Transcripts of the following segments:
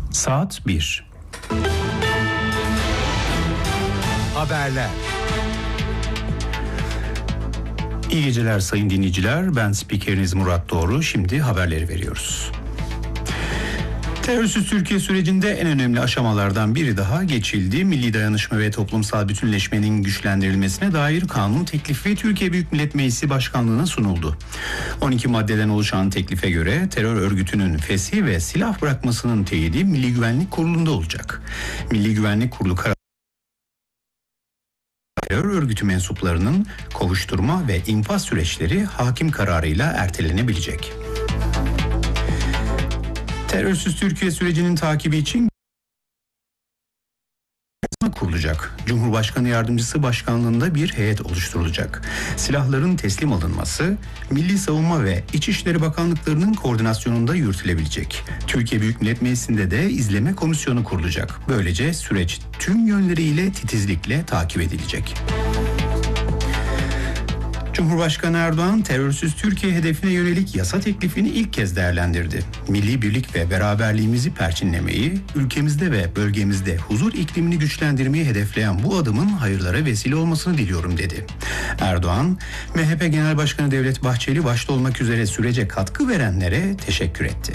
Saat 1. Haberler. İyi geceler sayın dinleyiciler. Ben spikeriniz Murat Doğru. Şimdi haberleri veriyoruz. Terörsüz Türkiye sürecinde en önemli aşamalardan biri daha geçildi. Milli dayanışma ve toplumsal bütünleşmenin güçlendirilmesine dair kanun teklifi Türkiye Büyük Millet Meclisi Başkanlığı'na sunuldu. 12 maddeden oluşan teklife göre terör örgütünün fesih ve silah bırakmasının teyidi Milli Güvenlik Kurulu'nda olacak. Milli Güvenlik Kurulu terör örgütü mensuplarının kovuşturma ve infaz süreçleri hakim kararıyla ertelenebilecek. Terörsüz Türkiye sürecinin takibi için kurulacak. Cumhurbaşkanı Yardımcısı başkanlığında bir heyet oluşturulacak. Silahların teslim alınması, Milli Savunma ve İçişleri Bakanlıklarının koordinasyonunda yürütülebilecek. Türkiye Büyük Millet Meclisi'nde de izleme komisyonu kurulacak. Böylece süreç tüm yönleriyle titizlikle takip edilecek. Cumhurbaşkanı Erdoğan, terörsüz Türkiye hedefine yönelik yasa teklifini ilk kez değerlendirdi. Milli birlik ve beraberliğimizi perçinlemeyi, ülkemizde ve bölgemizde huzur iklimini güçlendirmeyi hedefleyen bu adımın hayırlara vesile olmasını diliyorum dedi. Erdoğan, MHP Genel Başkanı Devlet Bahçeli başta olmak üzere sürece katkı verenlere teşekkür etti.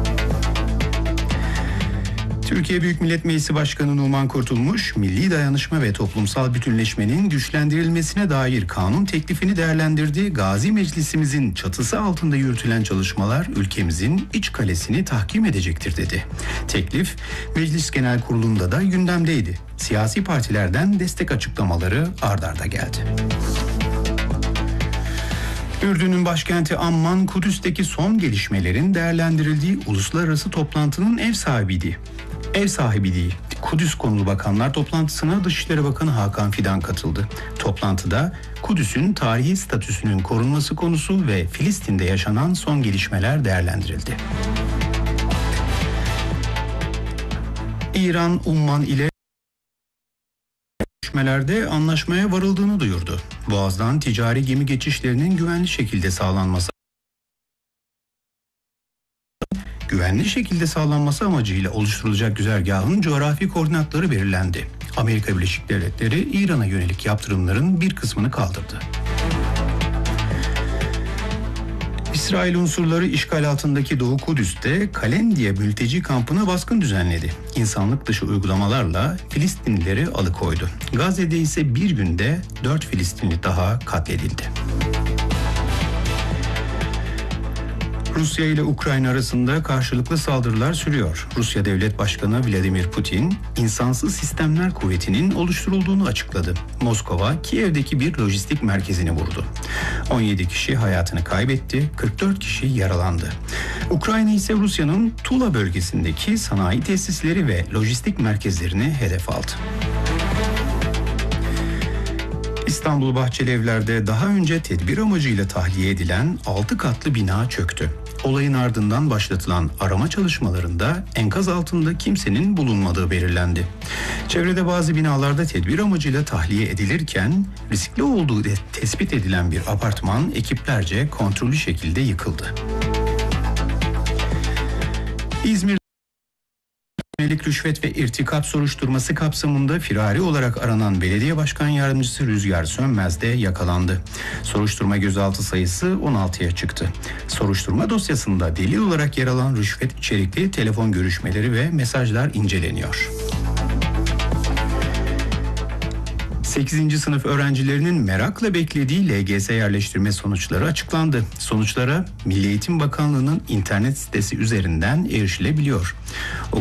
Türkiye Büyük Millet Meclisi Başkanı Numan Kurtulmuş, milli dayanışma ve toplumsal bütünleşmenin güçlendirilmesine dair kanun teklifini değerlendirdi. Gazi Meclisimizin çatısı altında yürütülen çalışmalar ülkemizin iç kalesini tahkim edecektir dedi. Teklif, Meclis Genel Kurulu'nda da gündemdeydi. Siyasi partilerden destek açıklamaları ard arda geldi. Ürdün'ün başkenti Amman, Kudüs'teki son gelişmelerin değerlendirildiği uluslararası toplantının ev sahibiydi. Kudüs konulu bakanlar toplantısına Dışişleri Bakanı Hakan Fidan katıldı. Toplantıda Kudüs'ün tarihi statüsünün korunması konusu ve Filistin'de yaşanan son gelişmeler değerlendirildi. İran, Umman ile görüşmelerde anlaşmaya varıldığını duyurdu. Boğaz'dan ticari gemi geçişlerinin güvenli şekilde sağlanması amacıyla oluşturulacak güzergahın coğrafi koordinatları belirlendi. Amerika Birleşik Devletleri İran'a yönelik yaptırımların bir kısmını kaldırdı. İsrail unsurları işgal altındaki Doğu Kudüs'te Kalendiye mülteci kampına baskın düzenledi. İnsanlık dışı uygulamalarla Filistinlileri alıkoydu. Gazze'de ise bir günde 4 Filistinli daha katledildi. Rusya ile Ukrayna arasında karşılıklı saldırılar sürüyor. Rusya Devlet Başkanı Vladimir Putin, insansız sistemler kuvvetinin oluşturulduğunu açıkladı. Moskova, Kiev'deki bir lojistik merkezini vurdu. 17 kişi hayatını kaybetti, 44 kişi yaralandı. Ukrayna ise Rusya'nın Tula bölgesindeki sanayi tesisleri ve lojistik merkezlerini hedef aldı. İstanbul Bahçelievler'de daha önce tedbir amacıyla tahliye edilen 6 katlı bina çöktü. Olayın ardından başlatılan arama çalışmalarında enkaz altında kimsenin bulunmadığı belirlendi. Çevrede bazı binalarda tedbir amacıyla tahliye edilirken riskli olduğu tespit edilen bir apartman ekiplerce kontrollü şekilde yıkıldı. İzmir rüşvet ve irtikap soruşturması kapsamında firari olarak aranan Belediye Başkan Yardımcısı Rüzgar Sönmez de yakalandı. Soruşturma gözaltı sayısı 16'ya çıktı. Soruşturma dosyasında delil olarak yer alan rüşvet içerikli telefon görüşmeleri ve mesajlar inceleniyor. 8. sınıf öğrencilerinin merakla beklediği LGS yerleştirme sonuçları açıklandı. Sonuçlara Milli Eğitim Bakanlığı'nın internet sitesi üzerinden erişilebiliyor.